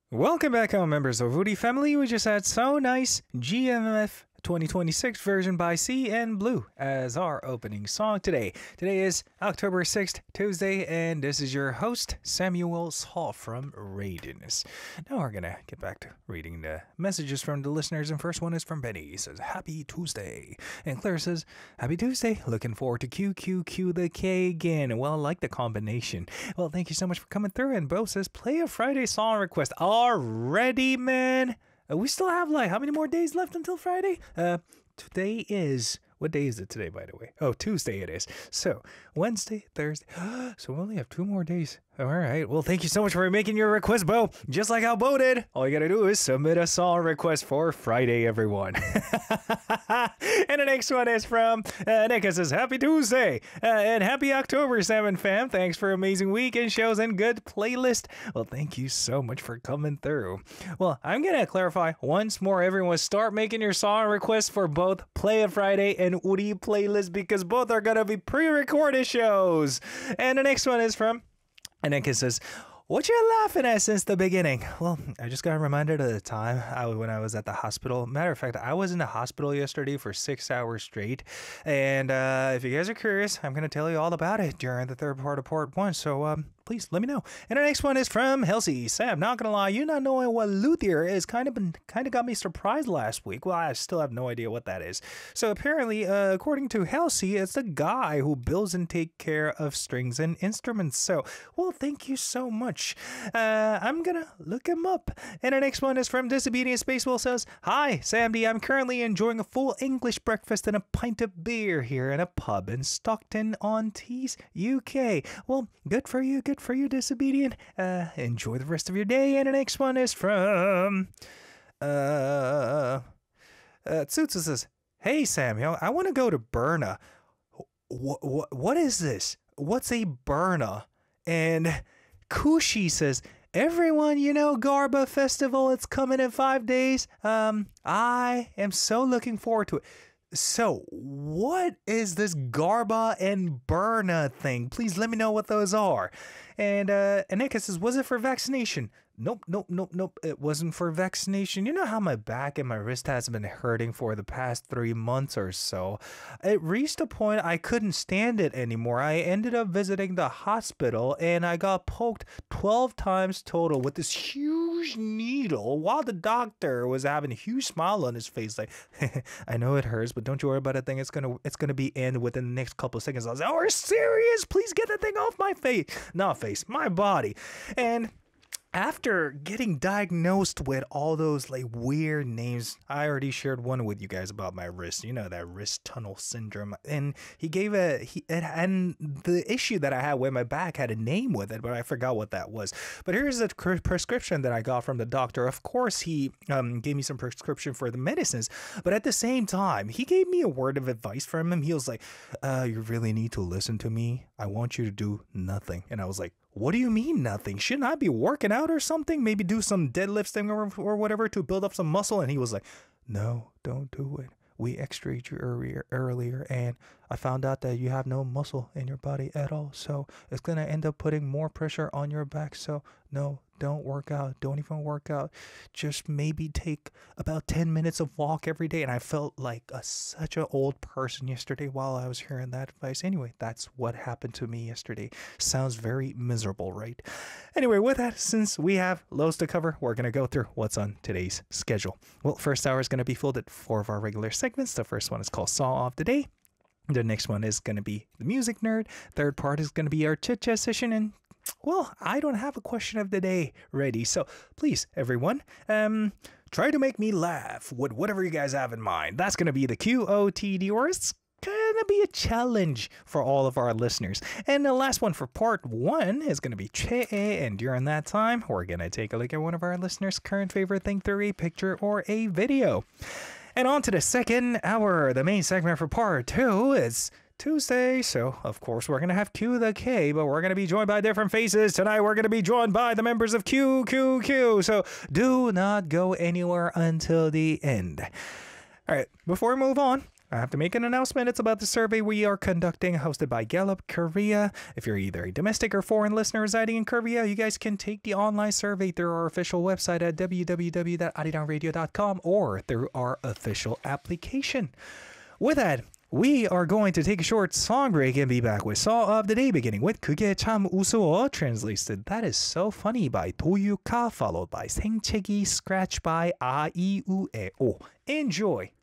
Welcome back home, members of Woody Family. We just had So Nice GMF 2026 version by C and Blue as our opening song today. Today is October 6th, Tuesday, and this is your host, Samuel Hall from Radiance. Now we're going to get back to reading the messages from the listeners, and first one is from Benny. He says, Happy Tuesday. And Claire says, Happy Tuesday. Looking forward to QQQ the K again. Well, I like the combination. Well, thank you so much for coming through. And Bo says, play a Friday song request. Already, man? We still have how many more days left until Friday? Today is, what day is it today, by the way? Oh, Tuesday it is. So, Wednesday, Thursday. So we only have 2 more days. All right. Well, thank you so much for making your request, Bo. Just like how Bo did. All you got to do is submit a song request for Friday, everyone. And the next one is from Nick. It says, Happy Tuesday and happy October, Sam and Fam. Thanks for amazing weekend shows and good playlist. Well, thank you so much for coming through. Well, I'm going to clarify once more, everyone. Start making your song requests for both Play a Friday and Woody playlist because both are going to be pre-recorded shows. And the next one is from and then it says, what you laughing at since the beginning? Well, I just got reminded of the time when I was at the hospital. Matter of fact, I was in the hospital yesterday for 6 hours straight. And if you guys are curious, I'm going to tell you all about it during the third part of part 1. So please let me know. And the next one is from Halsey. Sam, not going to lie, you not knowing what luthier is kind of got me surprised last week. Well, I still have no idea what that is. So apparently, according to Halsey, it's the guy who builds and takes care of strings and instruments. So, well, thank you so much. I'm gonna look him up. And the next one is from Disobedient Spacewell says, Hi, Sam D. I'm currently enjoying a full English breakfast and a pint of beer here in a pub in Stockton-on-Tees, UK. Well, good for you, Disobedient. Enjoy the rest of your day. And the next one is from Tsutsu says, Hey, Samuel, I want to go to Burna. What is this? What's a Burna? And Kushi says, everyone, Garba Festival, it's coming in 5 days. I am so looking forward to it. So, what is this Garba and Burna thing? Please let me know what those are. And Anika says, was it for vaccination? Nope. It wasn't for vaccination. You know how my back and my wrist has been hurting for the past 3 months or so? It reached a point I couldn't stand it anymore. I ended up visiting the hospital and I got poked 12 times total with this huge needle while the doctor was having a huge smile on his face like, I know it hurts, but don't you worry about a thing. It's gonna be end within the next couple of seconds. I was like, oh, we're serious? Please get that thing off my face. Not face, my body. And after getting diagnosed with all those weird names, I already shared one with you guys about my wrist. You know, that wrist tunnel syndrome. And and the issue that I had with my back had a name with it, but I forgot what that was. But here's a prescription that I got from the doctor. Of course, he gave me some prescription for the medicines, but at the same time, he gave me a word of advice from him. He was like, you really need to listen to me. I want you to do nothing. And I was like, what do you mean nothing? Shouldn't I be working out or something? Maybe do some deadlifting or whatever to build up some muscle? And he was like, no, don't do it. We x-rayed you earlier and I found out that you have no muscle in your body at all. So it's going to end up putting more pressure on your back. So no, don't work out. Don't even work out. Just maybe take about 10 minutes of walk every day. And I felt like such an old person yesterday while I was hearing that advice. Anyway, that's what happened to me yesterday. Sounds very miserable, right? Anyway, with that, since we have loads to cover, we're going to go through what's on today's schedule. Well, first hour is going to be filled at 4 of our regular segments. The first one is called Saw of the Day. The next one is going to be the Music Nerd. Third part is going to be our chit chat session. And well, I don't have a question of the day ready. So please, everyone, try to make me laugh with whatever you guys have in mind. That's going to be the QOTD, or it's going to be a challenge for all of our listeners. And the last one for part 1 is going to be Che. And during that time, we're going to take a look at one of our listeners' current favorite thing through a picture or a video. And on to the second hour. The main segment for part 2 is Tuesday, so of course we're going to have Q the K, but we're going to be joined by different faces. Tonight we're going to be joined by the members of QQQ, so do not go anywhere until the end. All right, before we move on, I have to make an announcement. It's about the survey we are conducting, hosted by Gallup Korea. If you're either a domestic or foreign listener residing in Korea, you guys can take the online survey through our official website at www.arirangradio.com or through our official application. With that, we are going to take a short song break and be back with Song of the Day, beginning with 그게 참 우스워, translated That is so funny by 도유카, followed by 생채기 scratch by 아이우에오. Enjoy!